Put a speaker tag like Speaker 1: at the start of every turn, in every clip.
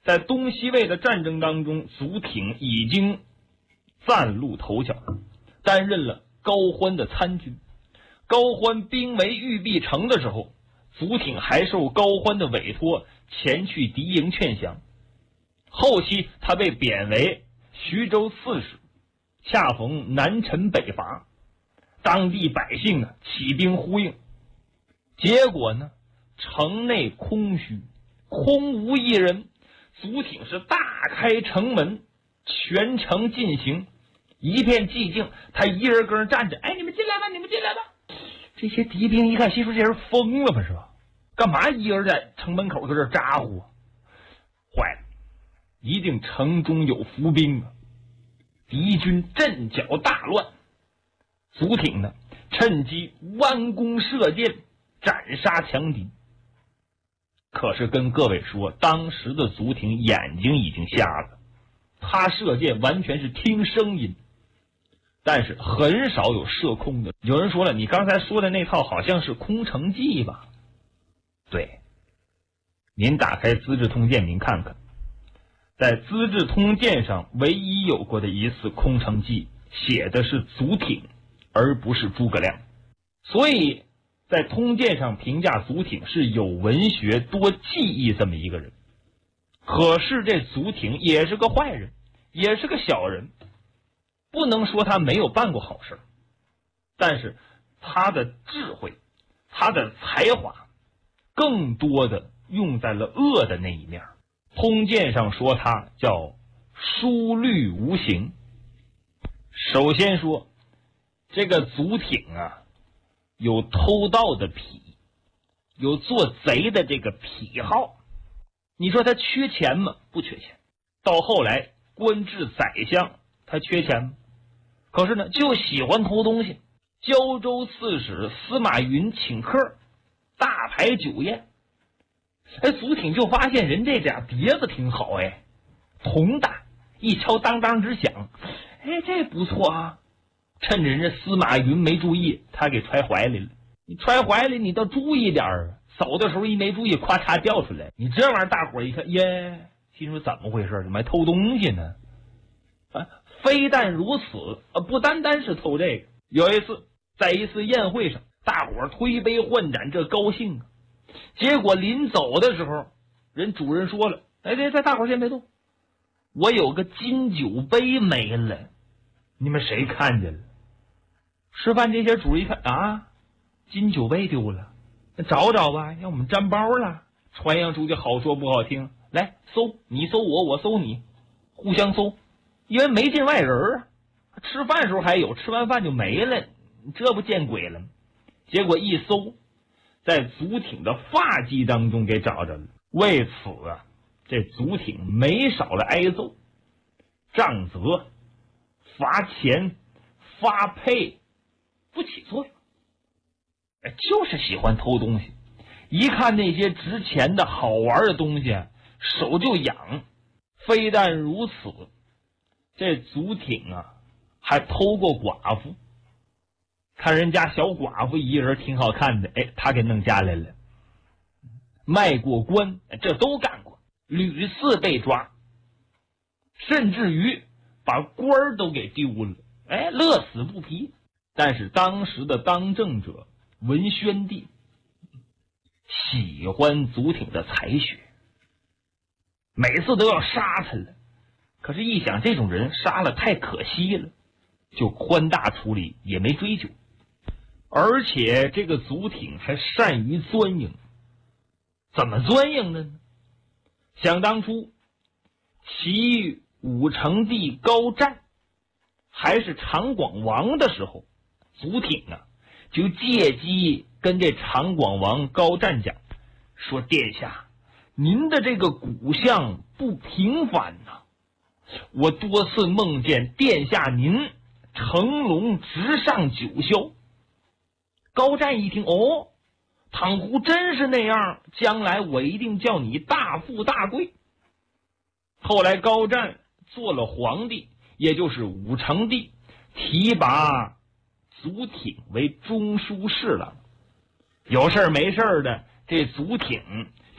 Speaker 1: 在东西魏的战争当中，祖挺已经崭露头角，担任了高欢的参军。高欢兵围玉璧城的时候，祖挺还受高欢的委托前去敌营劝降。后期他被贬为徐州刺史，恰逢南陈北伐，当地百姓起兵呼应，结果呢，城内空虚，空无一人。祖挺是大开城门，全城进行，一片寂静，他一人搁那站着，哎，你们进来吧，你们进来吧。这些敌兵一看，心说这人疯了吧，是吧？干嘛一人在城门口搁这咋呼？坏了，一定城中有伏兵啊！敌军阵脚大乱。祖挺呢，趁机弯弓射箭，斩杀强敌。可是跟各位说，当时的祖挺眼睛已经瞎了，他射箭完全是听声音，但是很少有射空的。有人说了，你刚才说的那套好像是空城计吧？对，您打开《资治通鉴》您看看，在《资治通鉴》上唯一有过的一次空城计写的是祖挺，而不是诸葛亮。所以在通鉴上评价祖挺是有文学多技艺这么一个人。可是这祖挺也是个坏人，也是个小人，不能说他没有办过好事，但是他的智慧，他的才华更多的用在了恶的那一面。通鉴上说他叫疏虑无形。首先说这个祖挺啊，有偷盗的癖，有做贼的这个癖好。你说他缺钱吗？不缺钱。到后来官至宰相，他缺钱吗？可是呢，就喜欢偷东西。胶州刺史司马云请客，大排酒宴。哎，祖挺就发现人这俩碟子挺好，哎，铜的，一敲当当直响，哎，这不错啊。趁着人家司马云没注意，他给揣怀里了。你揣怀里，你倒注意点啊！走的时候一没注意，咵嚓掉出来。你这玩意儿，大伙儿一看，耶，心说怎么回事？怎么还偷东西呢？啊，非但如此，不单单是偷这个。有一次，在一次宴会上，大伙儿推杯换盏，这高兴啊。结果临走的时候，人主人说了：“哎，这大伙儿先别动，我有个金酒杯没了，你们谁看见了？”吃饭这些主人一看啊，金酒杯丢了，那找找吧，让我们沾包了。传扬出去好说不好听，来搜，你搜我，我搜你，互相搜，因为没进外人啊。吃饭时候还有，吃完饭就没了，这不见鬼了吗？结果一搜，在祖挺的发髻当中给找着了。为此啊，这祖挺没少了挨揍、杖责、罚钱、发配，不起作用。就是喜欢偷东西，一看那些值钱的好玩的东西，手就痒。非但如此，这祖挺啊还偷过寡妇。看人家小寡妇一人挺好看的，哎，他给弄家来了。卖过官，这都干过，屡次被抓，甚至于把官都给丢了，哎，乐此不疲。但是当时的当政者文宣帝喜欢祖挺的才学，每次都要杀他了。可是一想这种人杀了太可惜了，就宽大处理，也没追究。而且这个祖挺还善于钻营。怎么钻营的呢？想当初其武成帝高湛还是长广王的时候，祖挺啊就借机跟这长广王高湛讲说：“殿下，您的这个骨相不平凡呐！我多次梦见殿下您乘龙直上九霄。”高湛一听，哦，倘乎真是那样，将来我一定叫你大富大贵。后来高湛做了皇帝，也就是武成帝，提拔祖挺为中书侍郎。有事没事的，这祖挺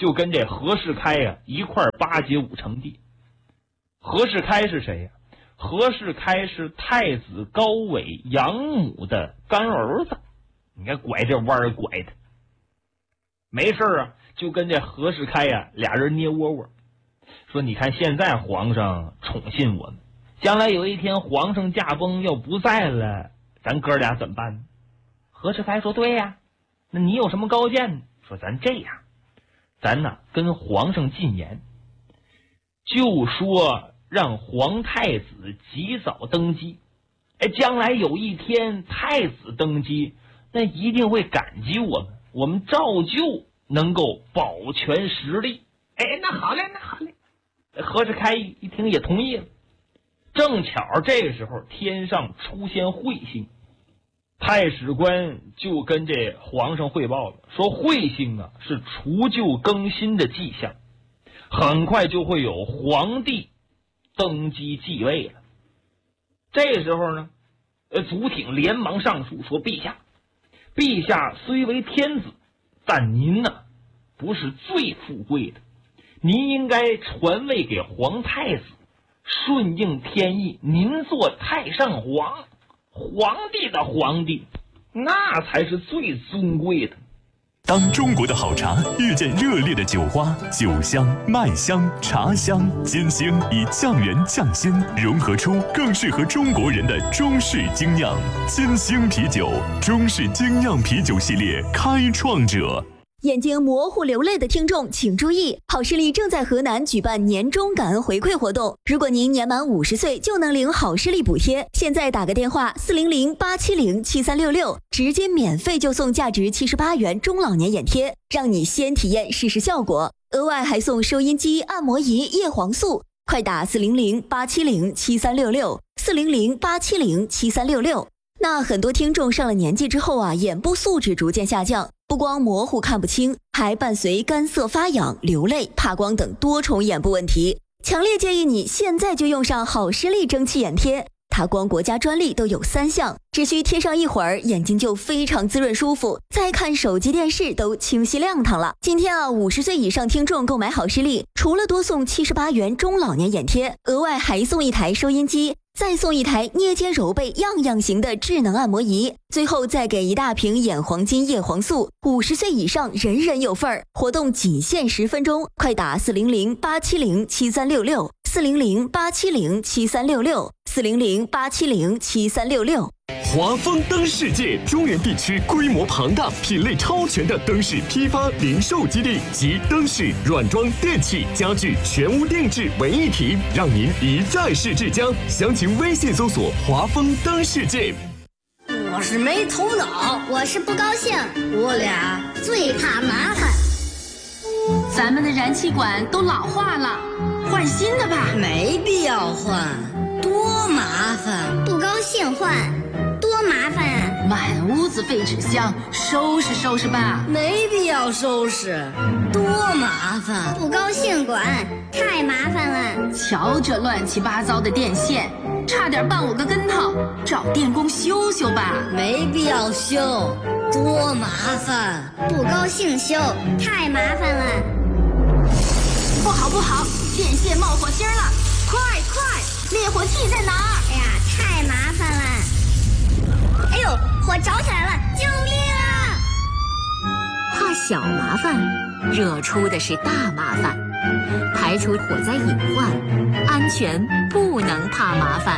Speaker 1: 就跟这何世开呀一块巴结武成帝。何世开是谁呀？何世开是太子高纬养母的干儿子。你看拐这弯拐的，没事啊，就跟这何世开呀俩人捏窝窝，说你看现在皇上宠信我们，将来有一天皇上驾崩要不在了，咱哥俩怎么办呢？何世开说对呀，那你有什么高见呢？说咱这样，咱呢跟皇上进言，就说让皇太子及早登基。将来有一天太子登基，那一定会感激我们，我们照旧能够保全实力。那好嘞，那好嘞。何世开一听也同意了。正巧这个时候天上出现彗星，太史官就跟这皇上汇报了，说彗星啊是除旧更新的迹象，很快就会有皇帝登基继位了。这时候呢，祖挺连忙上书说：陛下虽为天子，但您呢不是最富贵的，您应该传位给皇太子，顺应天意，您做太上皇，皇帝的皇帝，那才是最尊贵的。
Speaker 2: 当中国的好茶遇见热烈的酒花，酒香、麦香、茶香、煎香以匠人匠心融合出更适合中国人的中式精酿。煎香啤酒，中式精酿啤酒系列开创者。
Speaker 3: 眼睛模糊流泪的听众请注意，好视力正在河南举办年终感恩回馈活动，如果您年满50岁就能领好视力补贴。现在打个电话400-870-7366，直接免费就送价值78元中老年眼贴，让你先体验试试效果，额外还送收音机、按摩仪、叶黄素。快打400-870-7366 400-870-7366。那很多听众上了年纪之后啊，眼部素质逐渐下降，不光模糊看不清，还伴随干涩发痒、流泪、怕光等多重眼部问题。强烈建议你现在就用上好视力蒸汽眼贴，它光国家专利都有3项，只需贴上一会儿，眼睛就非常滋润舒服，再看手机电视都清晰亮堂了。今天啊，50岁以上听众购买好视力，除了多送78元中老年眼贴，额外还送一台收音机，再送一台捏肩揉背样样行的智能按摩仪，最后再给一大瓶眼黄金叶黄素。50岁以上人人有份儿，活动仅限10分钟，快打400-870-7366 400-870-7366 400-870-7366。
Speaker 2: 华丰灯世界中原地区规模庞大、品类超全的灯饰批发零售基地及灯饰、软装、电器、家具全屋定制为一体，让您一站式至家。详情微信搜索华丰灯世界。
Speaker 4: 我是没头脑，
Speaker 5: 我是不高兴，
Speaker 4: 我俩
Speaker 5: 最怕麻烦。
Speaker 6: 咱们的燃气管都老化了，换新的吧。
Speaker 4: 没必要换，多麻烦。
Speaker 5: 不高兴换，多麻烦啊！
Speaker 6: 满屋子废纸箱，收拾收拾吧。
Speaker 4: 没必要收拾，多麻烦。
Speaker 5: 不高兴管，太麻烦了。
Speaker 6: 瞧这乱七八糟的电线，差点绊我个跟头，找电工修修吧。
Speaker 4: 没必要修，多麻烦。
Speaker 5: 不高兴修，太麻烦了。
Speaker 6: 不好，电线冒火星了，快，灭火器在哪儿？
Speaker 5: 哎呀，太麻烦了。哎呦，火着起来了，救命啊！
Speaker 7: 怕小麻烦，惹出的是大麻烦。排除火灾隐患，安全不能怕麻烦。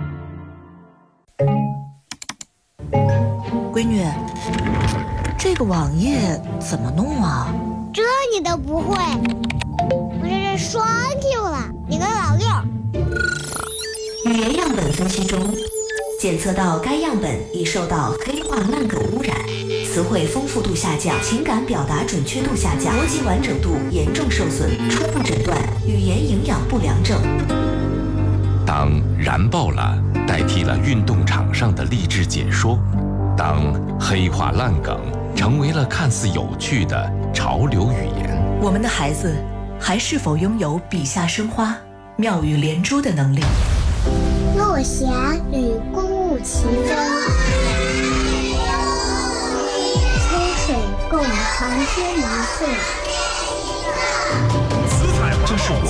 Speaker 8: 闺女，这个网页怎么弄啊？
Speaker 9: 这你都不会？我这是双 Q 了，你个老六。
Speaker 3: 语言样本分析中，检测到该样本已受到黑化烂梗污染，词汇丰富度下降，情感表达准确度下降，逻辑完整度严重受损，初步诊断语言营养不良症。
Speaker 10: 当燃爆了代替了运动场上的励志解说，当黑化烂梗成为了看似有趣的潮流语言，
Speaker 8: 我们的孩子还是否拥有笔下生花、妙语连珠的能力？
Speaker 9: 落霞与共舞齐飞，秋水共长天一岁。
Speaker 10: 这是我